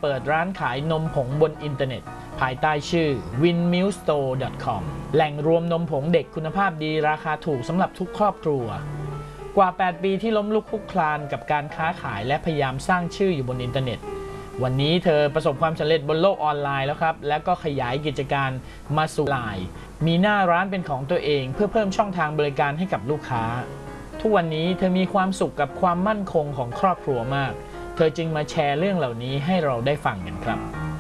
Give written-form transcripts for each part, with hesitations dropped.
เปิดร้านขายนมผงบนอินเทอร์เน็ตภายใต้ชื่อ winmilkstore.com แหล่งรวมนมผงเด็กคุณภาพดีราคาถูกสำหรับทุกครอบครัวกว่า 8 ปีที่ล้มลุกคลุกคลานกับการค้าขายและพยายามสร้างชื่ออยู่บนอินเทอร์เน็ตวันนี้เธอประสบความสำเร็จบนโลกออนไลน์แล้วครับและก็ขยายกิจการมาสู่ไลน์มีหน้าร้านเป็นของตัวเองเพื่อเพิ่มช่องทางบริการให้กับลูกค้าทุกวันนี้เธอมีความสุขกับความมั่นคงของครอบครัวมากเธอจึงมาแชร์เรื่องเหล่านี้ให้เราได้ฟังกันครับ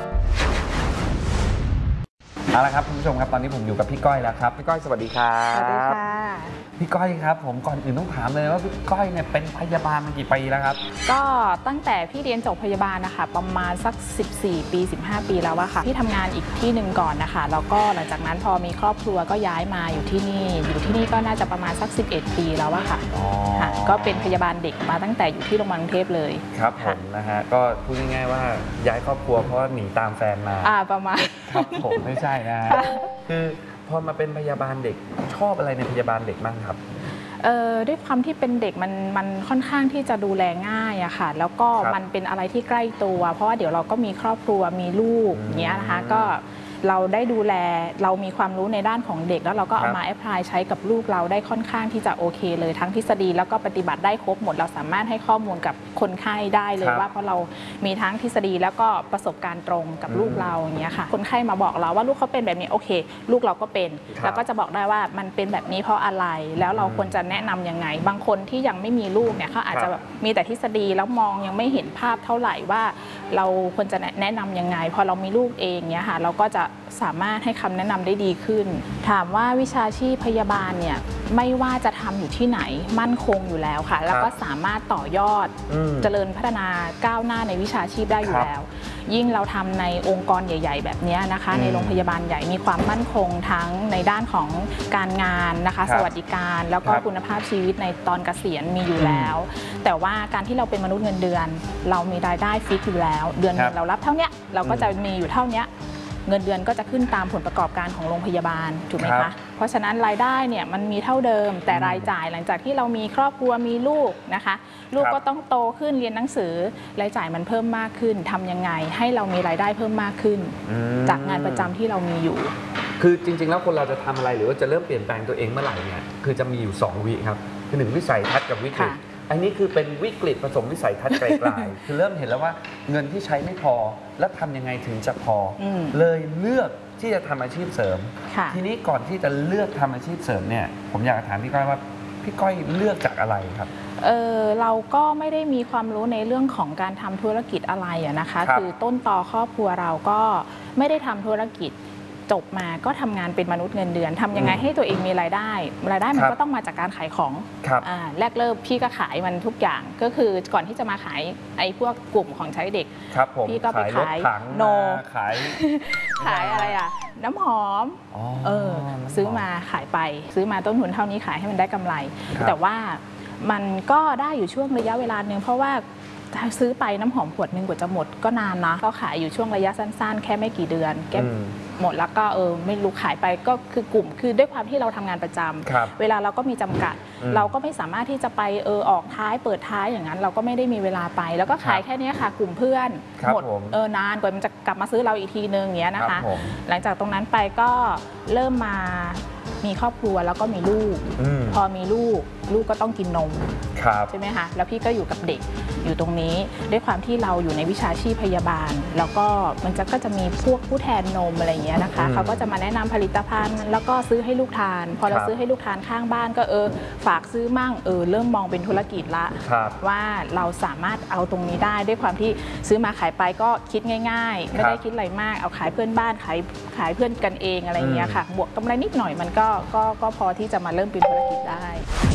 เอาละครับคุณผู้ชมครับตอนนี้ผมอยู่กับพี่ก้อยแล้วครับพี่ก้อยสวัสดีครับสวัสดีค่ะพี่ก้อยครับผมก่อนอื่นต้องถามเลยว่าพี่ก้อยเนี่ยเป็นพยาบาลมากี่ปีแล้วครับก็ตั้งแต่พี่เรียนจบพยาบาลนะคะประมาณสัก14 ปี15 ปีแล้วอะค่ะพี่ทำงานอีกที่หนึ่งก่อนนะคะแล้วก็หลังจากนั้นพอมีครอบครัวก็ย้ายมาอยู่ที่นี่ก็น่าจะประมาณสัก11 ปีแล้วอะค่ะก็เป็นพยาบาลเด็กมาตั้งแต่อยู่ที่โรงพยาบาลกรุงเทพเลยครับผมนะฮะก็พูดง่ายๆว่าย้ายครอบครัวเพราะว่าหนีตามแฟนมาประมาณครับผมไม่ใช่นะฮะคือพอมาเป็นพยาบาลเด็กชอบอะไรในพยาบาลเด็กบ้างครับด้วยความที่เป็นเด็กมันค่อนข้างที่จะดูแลง่ายอะค่ะแล้วก็มันเป็นอะไรที่ใกล้ตัวเพราะว่าเดี๋ยวเราก็มีครอบครัวมีลูกเนี้ยนะคะก็เราได้ดูแลเรามีความรู้ในด้านของเด็กแล้วเราก็เอามาแอพพลายใช้กับลูกเราได้ค่อนข้างที่จะโอเคเลยทั้งทฤษฎีแล้วก็ปฏิบัติได้ครบหมดเราสามารถให้ข้อมูลกับคนไข้ได้เลยว่าเพราะเรามีทั้งทฤษฎีแล้วก็ประสบการณ์ตรงกับลูกเราอย่างเงี้ยค่ะคนไข้มาบอกเราว่าลูกเขาเป็นแบบนี้โอเคลูกเราก็เป็นแล้วก็จะบอกได้ว่ามันเป็นแบบนี้เพราะอะไรแล้วเราควรจะแนะนํำยังไงบางคนที่ยังไม่มีลูกเนี่ยเขาอาจจะแบบมีแต่ทฤษฎีแล้วมองยังไม่เห็นภาพเท่าไหร่ว่าเราควรจะแนะนำยังไงพอเรามีลูกเองเนี่ยค่ะเราก็จะสามารถให้คำแนะนำได้ดีขึ้นถามว่าวิชาชีพพยาบาลเนี่ยไม่ว่าจะทำอยู่ที่ไหนมั่นคงอยู่แล้วค่ะแล้วก็สามารถต่อยอดเจริญพัฒนาก้าวหน้าในวิชาชีพได้อยู่แล้วยิ่งเราทำในองค์กรใหญ่ๆแบบนี้นะคะในโรงพยาบาลใหญ่มีความมั่นคงทั้งในด้านของการงานนะคะสวัสดิการแล้วก็คุณภาพชีวิตในตอนเกษียณมีอยู่แล้วแต่ว่าการที่เราเป็นมนุษย์เงินเดือนเรามีรายได้ฟิกอยู่แล้วเดือนนึงเรารับเท่านี้เราก็จะมีอยู่เท่านี้เงินเดือนก็จะขึ้นตามผลประกอบการของโรงพยาบาลถูกไหมคะเพราะฉะนั้นรายได้เนี่ยมันมีเท่าเดิมแต่รายจ่ายหลังจากที่เรามีครอบครัวมีลูกนะคะลูกก็ต้องโตขึ้นเรียนหนังสือรายจ่ายมันเพิ่มมากขึ้นทำยังไงให้เรามีรายได้เพิ่มมากขึ้นจากงานประจำที่เรามีอยู่คือจริงๆแล้วคนเราจะทำอะไรหรือว่าจะเริ่มเปลี่ยนแปลงตัวเองเมื่อไหร่เนี่ยคือจะมีอยู่2 วิครับคือ1วิสัยทัศน์กับวิกฤตอันนี้คือเป็นวิกฤตผสมวิสัยทัศน์ไกลๆคือเริ่มเห็นแล้วว่าเงินที่ใช้ไม่พอแล้วทำยังไงถึงจะพอเลยเลือกที่จะทำอาชีพเสริมทีนี้ก่อนที่จะเลือกทำอาชีพเสริมเนี่ยผมอยากถามพี่ก้อยว่าพี่ก้อยเลือกจากอะไรครับเราก็ไม่ได้มีความรู้ในเรื่องของการทำธุรกิจอะไรนะคะคือต้นตอครอบครัวเราก็ไม่ได้ทำธุรกิจจบมาก็ทำงานเป็นมนุษย์เงินเดือนทำยังไงให้ตัวเองมีรายได้มันก็ต้องมาจากการขายของแรกเริ่มพี่ก็ขายมันทุกอย่างก็คือก่อนที่จะมาขายไอ้พวกกลุ่มของใช้เด็กพี่ก็ไปขายโนขายอะไรอะน้ำหอมซื้อมาขายไปซื้อมาต้นทุนเท่านี้ขายให้มันได้กำไรแต่ว่ามันก็ได้อยู่ช่วงระยะเวลาหนึ่งเพราะว่าซื้อไปน้ำหอมขวดนึงกว่าจะหมดก็นานนะก็ขายอยู่ช่วงระยะสั้นๆแค่ไม่กี่เดือนแกหมดแล้วก็ไม่รู้ขายไปก็คือกลุ่มคือด้วยความที่เราทำงานประจำเวลาเราก็มีจำกัดเราก็ไม่สามารถที่จะไปออกท้ายเปิดท้ายอย่างนั้นเราก็ไม่ได้มีเวลาไปแล้วก็ขายแค่นี้ค่ะกลุ่มเพื่อนหมดนานกว่ามันจะกลับมาซื้อเราอีกทีนึงอย่างเงี้ยนะคะหลังจากตรงนั้นไปก็เริ่มมามีครอบครัวแล้วก็มีลูกพอมีลูกก็ต้องกินนมใช่ไหมคะแล้วพี่ก็อยู่กับเด็กอยู่ตรงนี้ด้วยความที่เราอยู่ในวิชาชีพพยาบาลแล้วก็มันก็จะมีพวกผู้แทนนมอะไรอย่างเงี้ยนะคะเขาก็จะมาแนะนำผลิตภัณฑ์แล้วก็ซื้อให้ลูกทานพอเราซื้อให้ลูกทานข้างบ้านก็ฝากซื้อมั่งเริ่มมองเป็นธุรกิจละว่าเราสามารถเอาตรงนี้ได้ด้วยความที่ซื้อมาขายไปก็คิดง่ายๆไม่ได้คิดอะไรมากเอาขายเพื่อนบ้านขายเพื่อนกันเองอะไรอย่างเงี้ยค่ะบวกกำไรนิดหน่อยมันก็พอที่จะมาเริ่มเป็นธุรกิจได้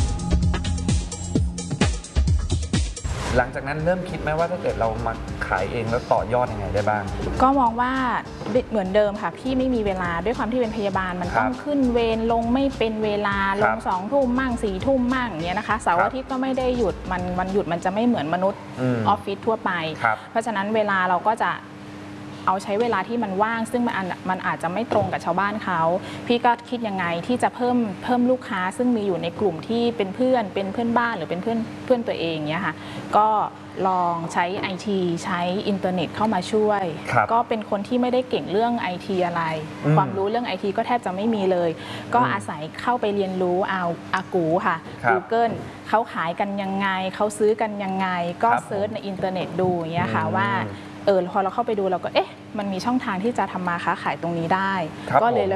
หลังจากนั้นเริ่มคิดไหมว่าถ้าเกิดเรามาขายเองแล้วต่อยอดยังไงได้บ้างก็มองว่าเหมือนเดิมค่ะพี่ไม่มีเวลาด้วยความที่เป็นพยาบาลมันต้องขึ้นเวรลงไม่เป็นเวลาลง2 ทุ่มมั่ง4 ทุ่มมั่งอย่างเงี้ยนะคะเสาร์อาทิตย์ก็ไม่ได้หยุดมันหยุดมันจะไม่เหมือนมนุษย์ออฟฟิศทั่วไปเพราะฉะนั้นเวลาเราก็จะเอาใช้เวลาที่มันว่างซึ่งมันอาจจะไม่ตรงกับชาวบ้านเขาพี่ก็คิดยังไงที่จะเพิ่มลูกค้าซึ่งมีอยู่ในกลุ่มที่เป็นเพื่อนบ้านหรือเป็นเพื่อนตัวเองเนี้ยค่ะก็ลองใช้ IT ใช้อินเทอร์เน็ตเข้ามาช่วยก็เป็นคนที่ไม่ได้เก่งเรื่อง IT อะไรความรู้เรื่อง IT ก็แทบจะไม่มีเลยก็อาศัยเข้าไปเรียนรู้เอาอากูค่ะ Google เขาขายกันยังไงเขาซื้อกันยังไงก็เซิร์ชในอินเทอร์เน็ตดูอย่างเงี้ยค่ะว่าพอเราเข้าไปดูเราก็มันมีช่องทางที่จะทำมาค้าขายตรงนี้ได้ก็เลย